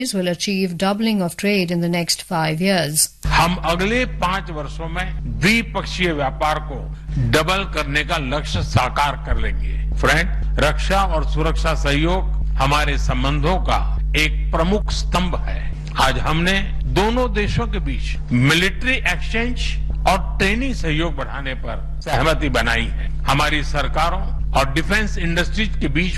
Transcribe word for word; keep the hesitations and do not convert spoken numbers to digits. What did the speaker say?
will achieve doubling of trade in the next five years. हम अगले पांच वर्षों में द्विपक्षीय व्यापार को डबल करने का लक्ष्य साकार कर लेंगे। फ्रेंड, रक्षा और सुरक्षा सहयोग हमारे संबंधों का एक प्रमुख स्तंभ है। आज हमने दोनों देशों के बीच मिलिट्री एक्सचेंज और ट्रेनिंग सहयोग बढ़ाने पर सहमति बनाई है। हमारी सरकारों और डिफेंस इंडस्ट्रीज के बीच